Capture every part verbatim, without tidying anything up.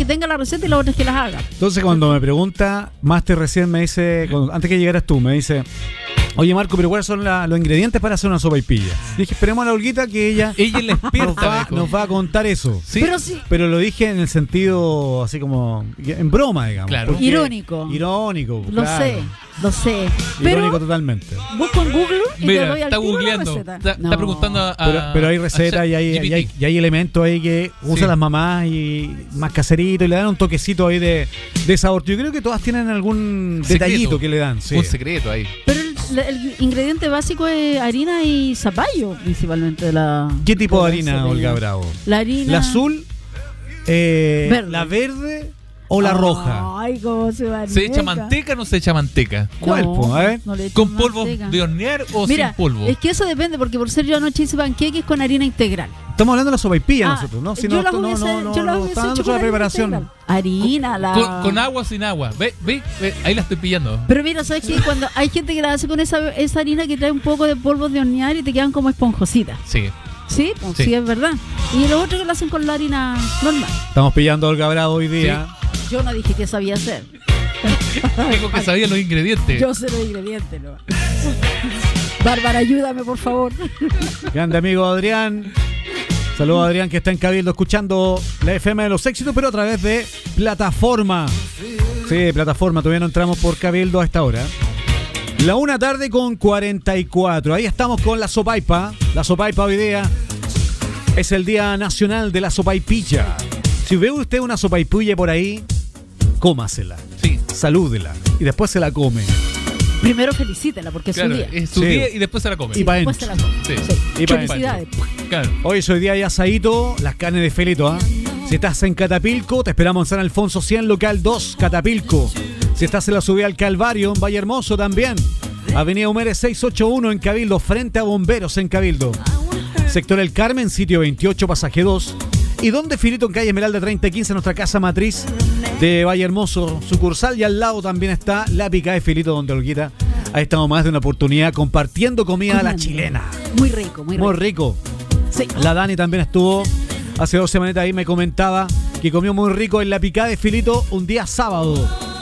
que tenga la receta y la otra es que las haga. Entonces cuando me pregunta, Master recién me dice, cuando, antes que llegaras tú, me dice, oye Marco, pero ¿cuáles son la, los ingredientes para hacer una sopaipilla? Y dije, esperemos a la Olguita que ella, ella es la experta, nos, va, nos va a contar eso. ¿Sí? Pero sí. Pero lo dije en el sentido así como, en broma, digamos. Claro. Irónico. Irónico, Lo claro. sé, lo sé. Irónico Pero totalmente. busco en Google y te Mira, doy al está tiro la googleando, receta. está, No. está preguntando a, a- Pero, pero hay a recetas y hay, ChatGPT. y hay, y hay elementos ahí que usan Sí. las mamás y más caseritos y le dan un toquecito ahí de, de sabor. Yo creo que todas tienen algún Secreto. detallito que le dan. Sí. Un secreto ahí. Pero el, el ingrediente básico es harina y zapallo, principalmente. De la, ¿Qué tipo de la harina, sopaipilla. Olga Bravo? La harina. ¿La azul? Eh, Verde. ¿La verde o la roja? Ay, cómo se va. ¿Se echa manteca o no se echa manteca? ¿Cuál, po? A ver. no le echo ¿Con polvo manteca. de hornear o Mira, sin polvo? es que eso depende, porque por ser yo anoche hice panqueques con harina integral. Estamos hablando de la sopaipilla Ah, nosotros, ¿no? Si yo no, las no, no, hubiese- no, no, yo las no, hubiese está dando hecho con otra harina preparación. integral. Harina, la... Con, con agua o sin agua. Ve, ve, ve, ahí la estoy pillando. Pero mira, ¿sabes qué? Cuando hay gente que la hace con esa, esa harina que trae un poco de polvo de hornear y te quedan como esponjositas. Sí. ¿Sí? Pues sí. Sí. es verdad. Y los otros que lo hacen con la harina normal. Estamos pillando a Olga Bravo hoy día. Yo no dije que sabía hacer. Digo que sabía los ingredientes. Yo sé los ingredientes, ¿no? Bárbara, ayúdame, por favor. Grande amigo Adrián. Saludos a Adrián que está en Cabildo escuchando la F M de los éxitos, pero a través de plataforma. Sí, plataforma, todavía no entramos por Cabildo a esta hora. La una tarde con cuarenta y cuatro. Ahí estamos con la sopaipa. La sopaipa hoy día es el Día Nacional de la Sopaipilla. Si ve usted una sopaipilla por ahí, cómasela. Sí. Salúdela. Y después se la come. Primero felicítela, porque es Claro, su día. es su Sí. día y después se la come. Y pa' Después se la come. Sí. Sí. Y pa' Felicidades. Claro. Hoy es hoy día de asadito, las carnes de felito, ¿ah? Si estás en Catapilco, te esperamos en San Alfonso cien, local dos, Catapilco. Si estás en la subida al Calvario, en Valle Hermoso también. Avenida Humere seiscientos ochenta y uno en Cabildo, frente a Bomberos en Cabildo. Sector El Carmen, sitio veintiocho, pasaje dos. Y donde Filito en calle Esmeralda treinta y quince, nuestra casa matriz de Valle Hermoso, sucursal. Y al lado también está la Pica de Filito, donde Olguita ha estado más de una oportunidad compartiendo comida a la chilena. Muy rico, muy rico. Muy rico. Sí. La Dani también estuvo hace dos semanitas ahí, me comentaba que comió muy rico en la Picada de Filito un día sábado.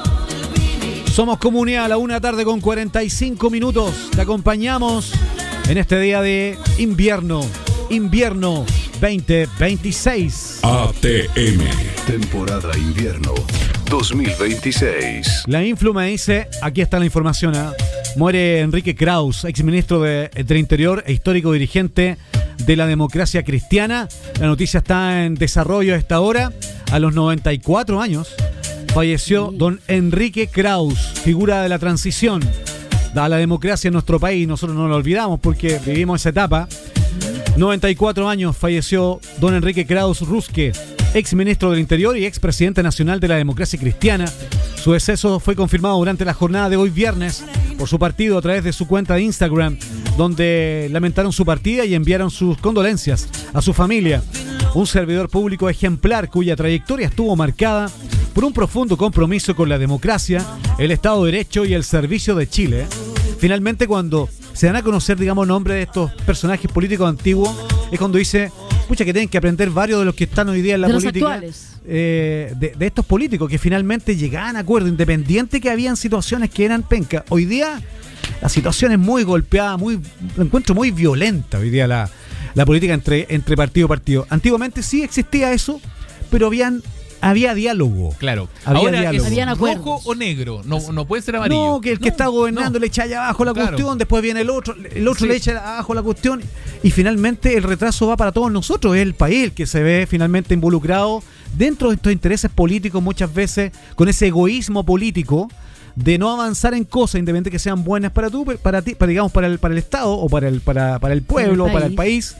Somos comunidad a la una tarde con cuarenta y cinco minutos. Te acompañamos en este día de invierno. Invierno veinte veintiséis. A T M, temporada invierno dos mil veintiséis. La Influ me dice, aquí está la información, ¿eh? Muere Enrique Kraus, exministro de, del Interior e histórico dirigente de la democracia cristiana. La noticia está en desarrollo a esta hora. A los noventa y cuatro años falleció don Enrique Kraus, figura de la transición a la democracia en nuestro país. Nosotros no lo olvidamos porque vivimos esa etapa. noventa y cuatro años falleció don Enrique Kraus Ruske, ex ministro del Interior y ex presidente nacional de la democracia cristiana. Su deceso fue confirmado durante la jornada de hoy viernes por su partido a través de su cuenta de Instagram, donde lamentaron su partida y enviaron sus condolencias a su familia. Un servidor público ejemplar cuya trayectoria estuvo marcada por un profundo compromiso con la democracia, el Estado de Derecho y el servicio de Chile. Finalmente, cuando se dan a conocer, digamos, nombres de estos personajes políticos antiguos, es cuando dice, pucha, que tienen que aprender varios de los que están hoy día en la De los política, actuales. eh, de, de estos políticos que finalmente llegaban a acuerdo, independiente que habían situaciones que eran penca. Hoy día la situación es muy golpeada, muy, lo encuentro muy violenta hoy día la, la política entre, entre partido y partido. Antiguamente sí existía eso, pero habían había diálogo. Claro. Había Ahora diálogo. Habían es acuerdos. rojo o negro. No, no puede ser amarillo. No, que el que está gobernando no. le echa allá abajo la Claro. cuestión, después viene el otro, el otro Sí. le echa abajo la cuestión y finalmente el retraso va para todos nosotros. Es el país el que se ve finalmente involucrado dentro de estos intereses políticos, muchas veces con ese egoísmo político de no avanzar en cosas independientemente que sean buenas para tú, para ti, para digamos para el para el Estado o para el para, para el pueblo, Para el o para el país.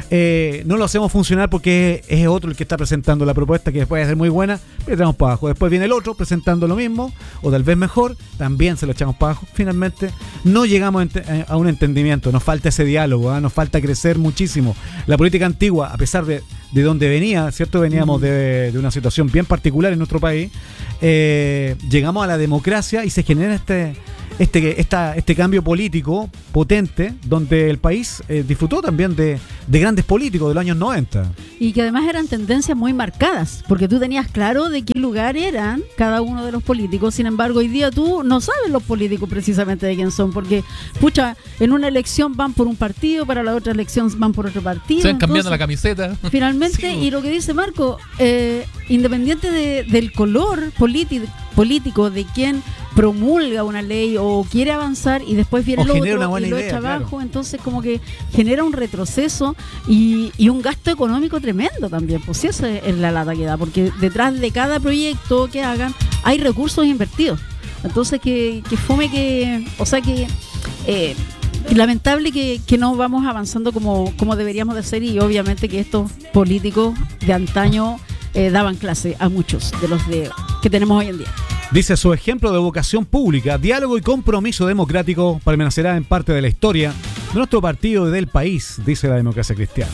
Eh, no lo hacemos funcionar porque es, es otro el que está presentando la propuesta que puede ser muy buena, pero echamos para abajo. Después viene el otro presentando lo mismo o tal vez mejor, también se lo echamos para abajo. Finalmente no llegamos a un entendimiento, nos falta ese diálogo, ¿eh? Nos falta crecer muchísimo. La política antigua, a pesar de, de donde venía, ¿cierto? Veníamos de, de una situación bien particular en nuestro país, eh, llegamos a la democracia y se genera este este, esta, este cambio político potente, donde el país eh, disfrutó también de, de grandes políticos de los años noventa. Y que además eran tendencias muy marcadas, porque tú tenías claro de qué lugar eran cada uno de los políticos. Sin embargo, hoy día tú no sabes los políticos precisamente de quién son, porque, pucha, en una elección van por un partido, para la otra elección van por otro partido. Se van cambiando la Entonces, camiseta. finalmente, Sí. y lo que dice Marco, eh, independiente de, del color político, político de quien promulga una ley o quiere avanzar y después viene O el genera otro una buena y lo idea, echa abajo, claro. entonces como que genera un retroceso y, y un gasto económico tremendo también, pues sí, esa es la lata que da, porque detrás de cada proyecto que hagan hay recursos invertidos, entonces que, que fome que, o sea que eh, lamentable que, que no vamos avanzando como, como deberíamos de ser, y obviamente que estos políticos de antaño eh, daban clase a muchos de los de que tenemos hoy en día. Dice, su ejemplo de vocación pública, diálogo y compromiso democrático permanecerá en parte de la historia de nuestro partido y del país, dice la Democracia Cristiana.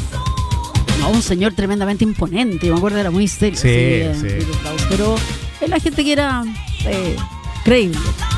No, un señor tremendamente imponente, me acuerdo, era muy serio. Sí, eh, sí. Enrique Krauss, pero es la gente que era eh, creíble.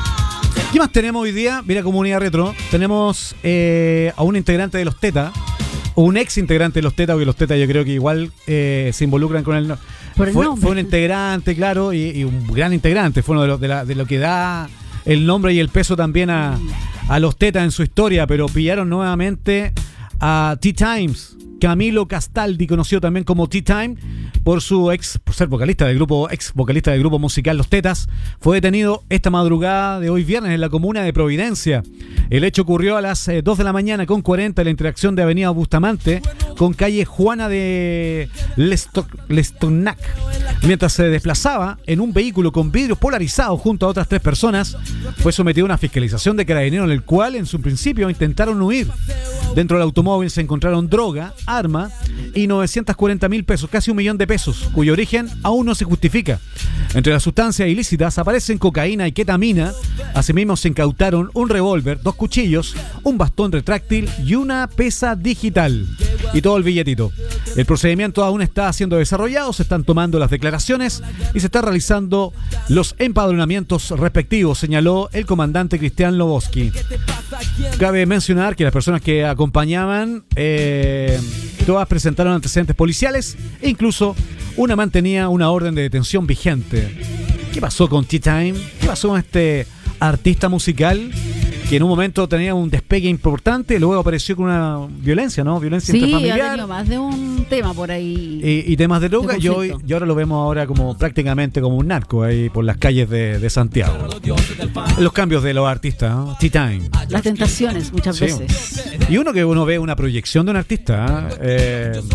¿Qué más tenemos hoy día? Mira, Comunidad Retro, tenemos eh, a un integrante de los Teta, o un ex integrante de los Teta, porque los Teta yo creo que igual eh, se involucran con el... Por el fue, nombre. fue un integrante, claro, y, y un gran integrante, fue uno de, los, de, la, de lo que da el nombre y el peso también a, a los Teta en su historia, pero pillaron nuevamente a T-Times. Camilo Castaldi, conocido también como T-Time, por su ex, por ser vocalista del grupo, ex vocalista del grupo musical Los Tetas, fue detenido esta madrugada de hoy viernes en la comuna de Providencia. El hecho ocurrió a las eh, dos de la mañana con cuarenta en la interacción de Avenida Bustamante con calle Juana de Lesto- Lestonac. Mientras se desplazaba en un vehículo con vidrios polarizados junto a otras tres personas, fue sometido a una fiscalización de carabineros en el cual en su principio intentaron huir. Dentro del automóvil se encontraron droga, arma y novecientos cuarenta mil pesos, casi un millón de pesos, cuyo origen aún no se justifica. Entre las sustancias ilícitas aparecen cocaína y ketamina. Asimismo se incautaron un revólver, dos cuchillos, un bastón retráctil y una pesa digital. Y todo el billetito. El procedimiento aún está siendo desarrollado, se están tomando las declaraciones y se están realizando los empadronamientos respectivos, señaló el comandante Cristian Loboski. Cabe mencionar que las personas que acompañaban eh, todas presentaron antecedentes policiales e incluso una mantenía una orden de detención vigente. ¿Qué pasó con T-Time? ¿Qué pasó con este artista musical que en un momento tenía un despegue importante y luego apareció con una violencia, ¿no? Violencia Sí, ha intrafamiliar tenido más de un tema por ahí. y, y temas de droga, de y, hoy, conflicto. y ahora lo vemos ahora como prácticamente como un narco ahí por las calles de, de Santiago. Los cambios de los artistas, ¿no? T-Time. Las tentaciones muchas Sí. veces. Y uno que uno ve una proyección de un artista, ¿eh? Eh,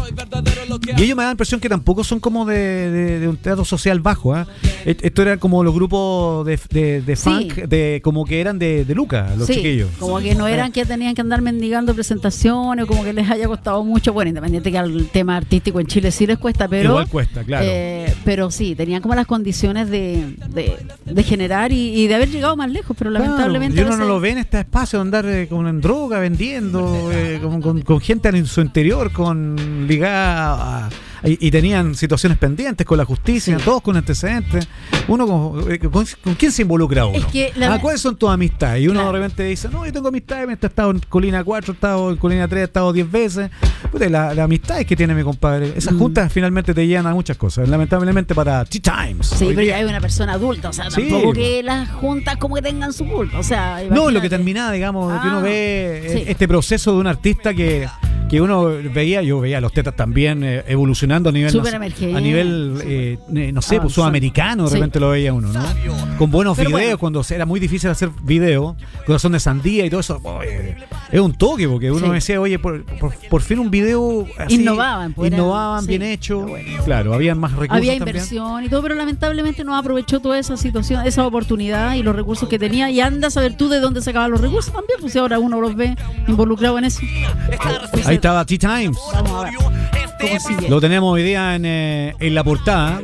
y ellos me dan la impresión que tampoco son como de, de, de un teatro social bajo, ¿eh? Et- Esto era como los grupos de, de, de Sí. funk, de como que eran de, de Lucas, los Sí, chiquillos. como que no eran que tenían que andar mendigando presentaciones o como que les haya costado mucho. Bueno, independiente que el tema artístico en Chile sí les cuesta, pero Igual cuesta, claro. eh, pero sí, tenían como las condiciones de, de, de generar y, y de haber llegado más lejos, pero Claro, lamentablemente y uno a no veces- lo ve en este espacio de andar eh, con en droga, vendiendo, eh, con, con- con gente en su interior, con ligada a- y, y tenían situaciones pendientes con la justicia, Sí. todos con antecedentes. Uno con, eh, con- ¿con quién se involucra uno? Es que la- Ah, ¿cuáles son tus amistades? Y uno Claro. de repente dice, no, yo tengo amistades, he estado en Colina cuatro, he estado en Colina tres, he estado diez veces. Puta, la, la amistad que tiene mi compadre. Esas Mm. juntas finalmente te llevan a muchas cosas. Lamentablemente para T-Times. Sí, Hoy pero día- ya hay una persona adulta, o sea, Sí. tampoco que las juntas como que tengan su culpa, o sea, No, lo que imagínate. terminaba, digamos, que uno Ah, ve eh, sí. este proceso de un artista que, que uno veía, yo veía a los Tetas también eh, evolucionando a nivel Súper nac- emergente, a nivel, eh, eh, no sé, pues avanzando. sudamericano, de Sí. repente lo veía uno, ¿no? Con buenos Pero videos, bueno. cuando era muy difícil hacer videos, corazón de sandía y todo eso, oye, es un toque, porque uno Sí. decía, oye, por, por, por fin un video así, Innovaban, pues, era- innovaban, sí, bien hecho, pero bueno. claro, había más recursos Había también. inversión y todo, pero lamentablemente no aprovechó toda esa situación, esa oportunidad y los recursos que tenía. Y anda a saber tú de dónde sacaban los recursos también, pues si ahora uno los ve involucrados en eso. Ahí estaba T-Times. Vamos a ver cómo sigue. Lo tenemos hoy día en, eh, en la portada.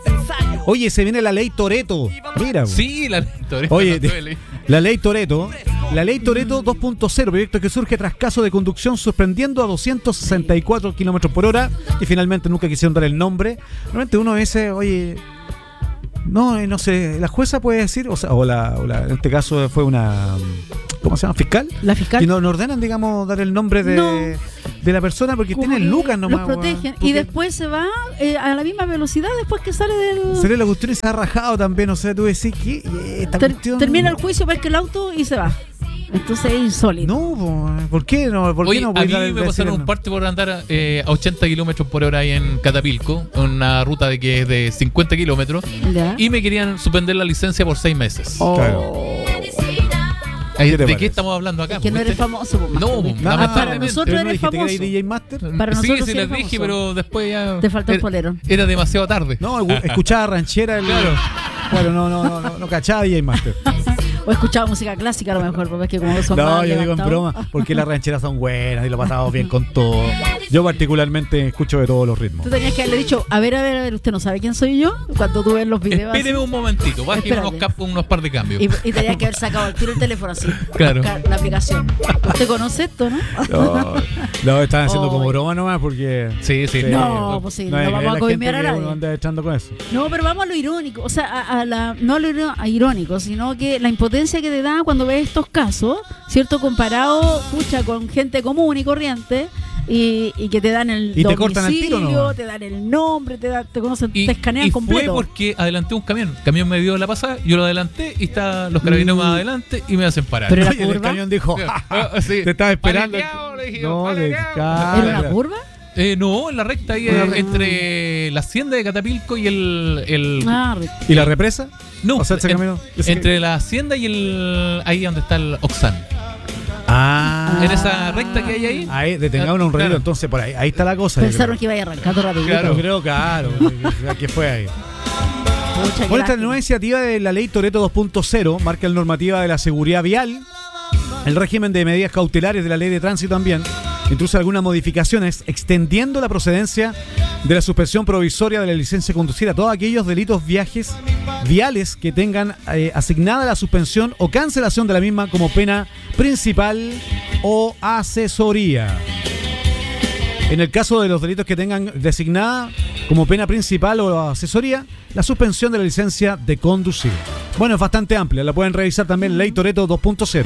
Oye, se viene la ley Toretto. Mira. Sí, la historia. Oye, no duele. la ley Toretto. La ley Toretto dos punto cero, proyecto que surge tras caso de conducción sorprendiendo a doscientos sesenta y cuatro kilómetros por hora y finalmente nunca quisieron dar el nombre. Realmente uno dice, oye, no, eh, no sé, la jueza puede decir, o sea, o la, o la- en este caso fue una, ¿cómo se llama? ¿Fiscal? La fiscal. Y no, no ordenan, digamos, dar el nombre de, No. de la persona porque como tienen que lucas nomás. los protegen. weón. Y Porque después se va eh, a la misma velocidad después que sale del... se ve la cuestión y se ha rajado también, o sea, tú decís que eh, esta Ter- cuestión... termina el juicio, parque el auto y se va. Entonces es insólito. No, po, ¿por qué no? ¿Por qué Oye, no a podéis mí dar el- me pasaron decir un no? parte por andar eh, a ochenta kilómetros por hora ahí en Catapilco, una ruta de que es de cincuenta kilómetros, ¿Ya? y me querían suspender la licencia por seis meses. Oh, Claro. Ay, ¿Qué te ¿De parece? qué estamos hablando acá? es que no ¿Viste? eres famoso, pues, más No, que- pues, No, lamentablemente. para nosotros pero no eres dijiste que famoso. eres D J Master. Para sí, nosotros sí sí les eres dije, famoso. pero después ya... Te faltó el era- polero. Era demasiado tarde. No, escuchaba ranchera. El, Claro. Claro, no, no, no, no, no cachaba D J Master. O escuchaba música clásica a lo mejor, porque es que como son No, más yo digo en levantados. broma, porque las rancheras son buenas y lo pasamos bien con todo. Yo particularmente escucho de todos los ritmos. Tú tenías que haberle dicho, a ver, a ver, a ver, ¿usted no sabe quién soy yo? Cuando tú ves los videos Espéreme así. un momentito, baje Espérate. unos, cap- unos par de cambios. Y, y tenías que haber sacado al tiro el teléfono así. Claro. buscar la aplicación. ¿Usted conoce esto, no? No, no, están haciendo como Oh. broma nomás porque... Sí, sí. No, pues sí, no hay que vamos creer a la coimear gente a que nadie. uno anda echando con eso. No, pero vamos a lo irónico, o sea, a, a la, no a lo iro- a irónico, sino que la impotencia que te da cuando ves estos casos, ¿cierto? Comparado, pucha, con gente común y corriente, y, y que te dan el Y te cortan al tiro, domicilio, ¿no? te dan el nombre, te, da- te conocen, Y, te escanean y con fue voto. porque adelanté un camión. El camión me dio la pasada, yo lo adelanté y está los carabineros Mm. más adelante y me hacen parar. Pero era Oye, el curva. camión dijo, Ah, sí. te estaba esperando. Paleteado, le dije, No, de paleteado. cara. ¿Era una curva? Eh, no, en la recta ahí Una eh, recta. entre la hacienda de Catapilco y el... el Ah, re- ¿Y la represa? no, o sea, ese en- camino- ese- entre la hacienda y el... Ahí donde está el Oxan. Ah. En esa recta que hay ahí. Ahí, detengamos un Claro. reloj, entonces por ahí, ahí está la cosa. yo pensaron creo. que iba a ir arrancando rápido. Claro, creo, claro. ¿Qué fue ahí? Pucha, qué Con esta lástima. nueva iniciativa de la ley Toretto dos punto cero, marca la normativa de la seguridad vial, el régimen de medidas cautelares de la ley de tránsito también, introduce algunas modificaciones extendiendo la procedencia de la suspensión provisoria de la licencia de conducir a todos aquellos delitos viajes viales que tengan eh, asignada la suspensión o cancelación de la misma como pena principal o asesoría. En el caso de los delitos que tengan designada como pena principal o asesoría, la suspensión de la licencia de conducir. Bueno, es bastante amplia, la pueden revisar también en Ley Toretto dos punto cero.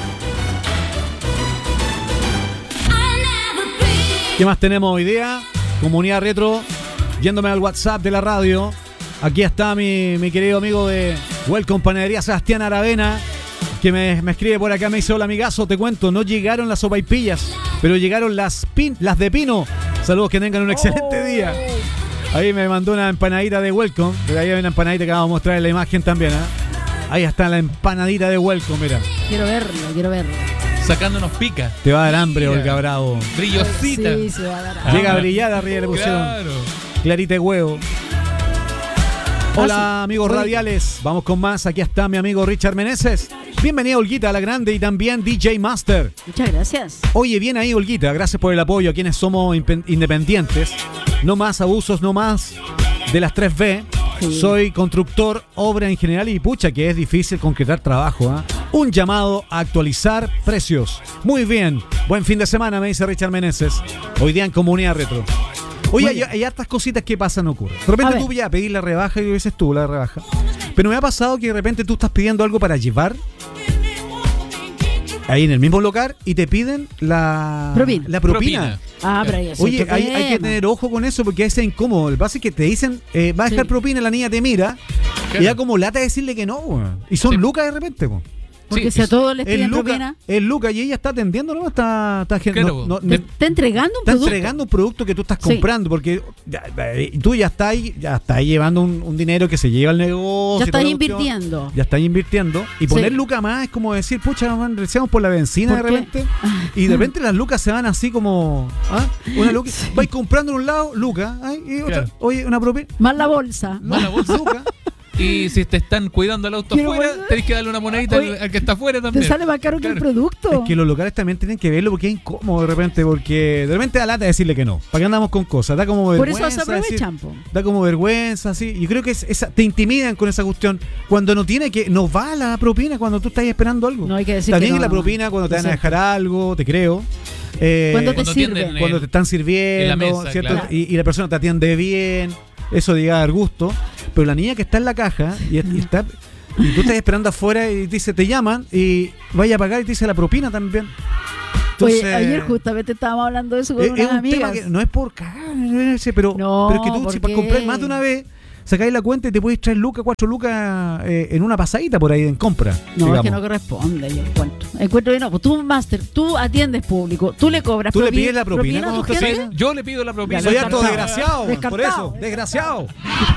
¿Qué más tenemos hoy día? Comunidad Retro, yéndome al WhatsApp de la radio. Aquí está mi, mi querido amigo de Welcome Panadería, Sebastián Aravena, que me, me escribe por acá, me dice: hola amigazo, te cuento, no llegaron las sopaipillas, pero llegaron las, pin, las de pino. Saludos, que tengan un excelente día. Ahí me mandó una empanadita de Welcome, pero ahí hay una empanadita que vamos a mostrar en la imagen también, ¿eh? Ahí está la empanadita de Welcome, mira. Quiero verlo, quiero verlo. Sacándonos pica. Te va a dar hambre, Mira. Olga Bravo. Brillosita. Sí, se va a dar. Ah. Llega a brillar, arriba le pusieron Claro. clarita de huevo. Hola, Ah, sí. amigos Oye. radiales. Vamos con más. Aquí está mi amigo Richard Meneses. Bienvenida, Olguita, a la grande, y también D J Master. Muchas gracias. Oye, bien ahí, Olguita. Gracias por el apoyo a quienes somos impen- independientes. No más abusos, no más de las tres B. Sí. Soy constructor, obra en general, y pucha que es difícil concretar trabajo, ¿ah? Un llamado a actualizar precios. Muy bien. Buen fin de semana, me dice Richard Meneses. Hoy día en Comunidad Retro. Oye, Muy hay, bien. hay hartas cositas que pasan, ocurren. De A repente ver. tú ya pedís la rebaja y dices tú la rebaja. Pero me ha pasado que de repente tú estás pidiendo algo para llevar ahí en el mismo local y te piden la Propina. La propina. Propina. Ah, pero ahí es Oye, otro hay, hay que tema. tener ojo con eso porque es incómodo. El base es que te dicen, eh, va a dejar Sí. propina, la niña te mira Claro. y da como lata decirle que no, weón. Y son Sí. lucas de repente, weón. Porque Sí, si a es- todos les El piden Luca, propina, el Luca y ella está atendiendo, ¿no? Está, está, gen- Claro. no- no- te está entregando un está producto. entregando un producto que tú estás Sí. comprando, porque ya, eh, tú ya estás ahí, ya estás ahí llevando un, un dinero que se lleva al negocio. Ya y toda estás la cuestión. invirtiendo. Ya estás invirtiendo. Y poner Sí. lucas más es como decir, pucha, man, reciamos por la benzina de ¿Por qué? repente. Y de repente las lucas se van así como. ¿ah? Una luca. Vais comprando en un lado, lucas. ¿ah? Y otra, Claro. oye, una propia. Más la bolsa. Más la bolsa. Lucas. Y si te están cuidando el auto Quiero afuera, volver. tenés que darle una monedita al, Oye, al que está afuera Te también. sale más caro que el Claro. producto. Es que los locales también tienen que verlo porque es incómodo de repente, porque de repente da lata decirle que no. ¿Para qué andamos con cosas? Da como Por vergüenza. eso se decir- aprovechan, po. Da como vergüenza, así. Yo creo que es, esa, te intimidan con esa cuestión. Cuando no tiene que. No va la propina cuando tú estás esperando algo. No hay que decir También que no, la no. propina cuando te van a Exacto. dejar algo, te creo. Eh, Cuando te Cuando sirve. tienden, eh, cuando te están sirviendo, en la mesa, ¿cierto? claro. Y, y la persona te atiende bien. Eso de llegar al gusto. pero la niña que está en la caja y, y está y tú estás esperando afuera y dice, te llaman y vaya a pagar y te dice la propina también. Entonces, Oye, ayer justamente estábamos hablando de eso con es, unas es un amigas. tema que no es por cagar, pero, No, pero es que tú ¿por si para qué? comprar más de una vez sacáis la cuenta y te puedes traer lucas, cuatro lucas eh, en una pasadita por ahí en compra. No, digamos. es que no corresponde, yo encuentro. Encuentro que no, pues tú, Master, tú atiendes público, tú le cobras ¿Tú le propi- pides la propina a cuando tu usted jefe? sale? Yo le pido la propina. Soy harto Descartado. desgraciado, por Descartado. eso, desgraciado.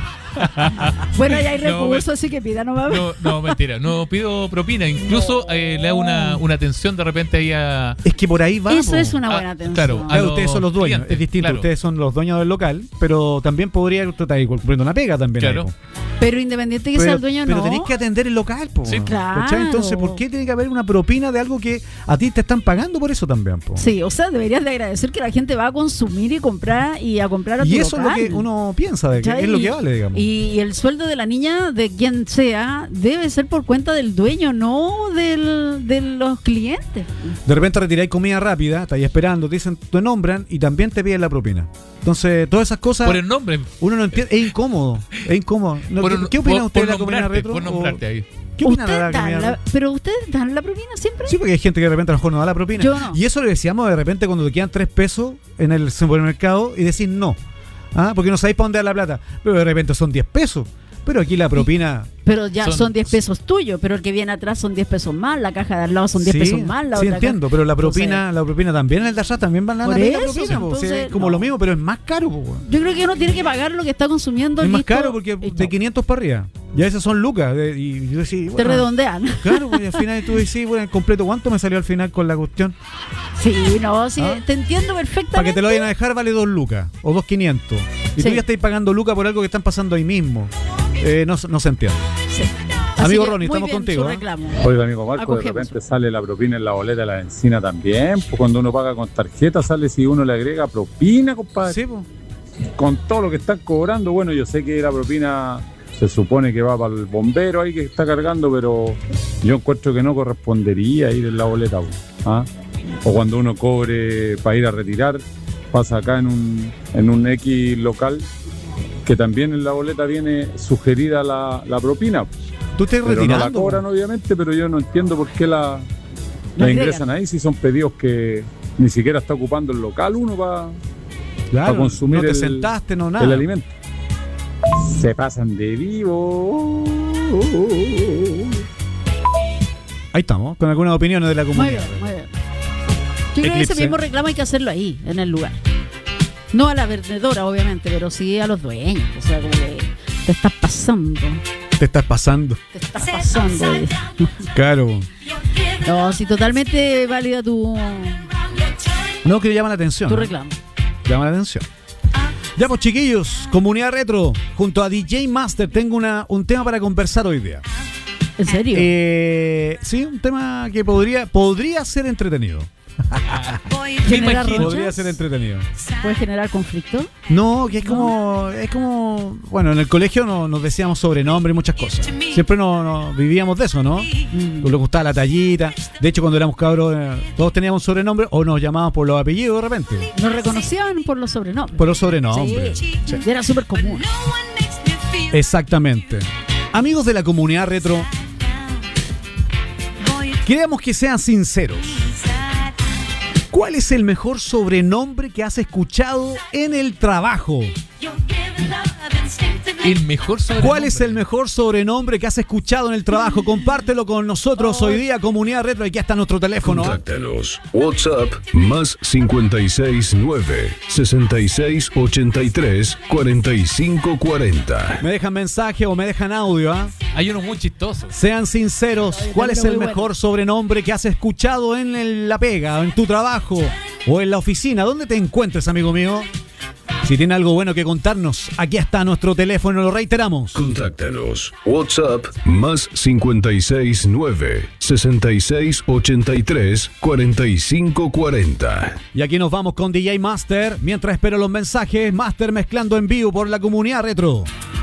Bueno, ya hay No, recursos, me- así que pida nomás. No, no, mentira. No pido propina. Incluso eh, le hago una, una atención de repente ahí a. Es que por ahí va. Eso po. es una Ah, buena atención. claro, a Claro, los ustedes son los dueños, clientes, es distinto, claro. ustedes son los dueños del local, pero también podría usted estar ahí cumpliendo una pega también. Claro. ahí, po. Pero independiente que pero, sea el dueño, pero no. tenéis que atender el local, po, Sí. weón. Claro. ¿Cachai? Entonces, ¿por qué tiene que haber una propina de algo que a ti te están pagando por eso también, po? Sí, o sea, deberías de agradecer que la gente va a consumir y comprar y a comprar a tu Y eso local. es lo que uno piensa, de que ¿Cachai? es lo que vale, digamos. Y, y el sueldo de la niña, de quien sea, debe ser por cuenta del dueño, no del, de los clientes. De repente retiráis comida rápida, estáis esperando, te dicen, te nombran y también te piden la propina. Entonces, todas esas cosas, Por el nombre. uno no entiende, es incómodo, es incómodo. No, Por- ¿Qué, qué opina por- usted por de la comida nombrarte, retro? Por nombrarte O- ahí. ¿Qué opina de ¿Ustedes la dan comida la- retro? ¿Pero ustedes dan la propina siempre? Sí, porque hay gente que de repente a lo mejor no da la propina. Yo no. Y eso le decíamos de repente cuando te quedan tres pesos en el supermercado y decís no. ¿Ah? Porque no sabéis para dónde dar la plata. Pero de repente son diez pesos. Pero aquí la propina. Pero ya Son- son diez pesos tuyos, pero el que viene atrás son diez pesos más, la caja de al lado son diez Sí, pesos más, la sí, otra entiendo, caja- pero la Entonces, propina, la propina también en el de atrás también van a Por dar la eso, propina. po. O sea, entonces, es como no. lo mismo, pero es más caro. Po, weón. Yo creo que uno tiene que pagar lo que está consumiendo. Es más listo, caro porque y de chao. quinientos para arriba. Y a veces son lucas. de- y yo decía, Te bueno, redondean. claro, pues, y al final tú decís, bueno, en completo, ¿cuánto me salió al final con la cuestión? Sí, no, sí, ¿Ah? te entiendo perfectamente. Para que te lo vayan a dejar vale dos lucas o dos quinientos. Y Sí. tú ya estás pagando lucas por algo que están pasando ahí mismo. Eh, no, no se entiende. Sí. Así Amigo que, Ronnie, muy estamos bien contigo, su ¿eh? reclamo. Oiga, amigo Marco, de Acogemos. repente sale la propina en la boleta de la benzina también. Pues cuando uno paga con tarjeta, sale si uno le agrega propina, compadre. Sí, po. Con todo lo que están cobrando. Bueno, yo sé que la propina se supone que va para el bombero ahí que está cargando, pero yo encuentro que no correspondería ir en la boleta. pues, ¿ah? O cuando uno cobre para ir a retirar, pasa acá en un, en un X local, que también en la boleta viene sugerida la, la propina. Tú estás Pero no retirando. la cobran, obviamente, pero yo no entiendo por qué la, La la agregan. ingresan ahí si son pedidos que ni siquiera está ocupando el local uno para Claro, para consumir no te el- sentaste, no nada. el alimento. Se pasan de vivo. Ahí estamos, con algunas opiniones de la Muy comunidad. bien, muy bien. Yo creo que Eclipse. ese mismo reclamo hay que hacerlo ahí, en el lugar. No a la vendedora, obviamente, pero sí a los dueños. O sea, como que te estás pasando. Te estás pasando. Te estás pasando. Claro. No, sí, totalmente válida tu, No, que llama la atención. tu ¿eh? reclamo. Llama la atención. Ya pues chiquillos, Comunidad Retro, junto a D J Master, tengo una, un tema para conversar hoy día. ¿En serio? Eh, sí, un tema que podría, podría ser entretenido. Me ¿Generar imagino. rochas? Podría ser entretenido. ¿Puede generar conflicto? No, que es como, es como, bueno, en el colegio no- nos decíamos sobrenombre y muchas cosas. Siempre nos no, vivíamos de eso, ¿no? Mm. Nos gustaba la tallita. De hecho, cuando éramos cabros, eh, todos teníamos un sobrenombre o nos llamábamos por los apellidos de repente. Nos reconocían por los sobrenombres. Por los sobrenombres. Sí, y era súper común. Exactamente. Amigos de la Comunidad Retro, queremos que sean sinceros. ¿Cuál es el mejor sobrenombre que has escuchado en el trabajo? El mejor sobrenombre. ¿Cuál es el mejor sobrenombre que has escuchado en el trabajo? Compártelo con nosotros hoy día, Comunidad Retro. Aquí está nuestro teléfono. Contáctanos. WhatsApp más cincuenta y seis nueve, sesenta y seis ochenta y tres, cuarenta y cinco cuarenta. Me dejan mensaje o me dejan audio, ¿ah? Hay uno muy chistoso. Sean sinceros, ¿cuál es pero el muy mejor bueno. sobrenombre que has escuchado en el- la pega, en tu trabajo o en la oficina? ¿Dónde te encuentres, amigo mío? Si tiene algo bueno que contarnos, aquí está nuestro teléfono, lo reiteramos. Contáctanos. WhatsApp más cincuenta y seis nueve, sesenta y seis ochenta y tres, cuarenta y cinco cuarenta. Y aquí nos vamos con D J Master, mientras espero los mensajes, Master mezclando en vivo por la Comunidad Retro.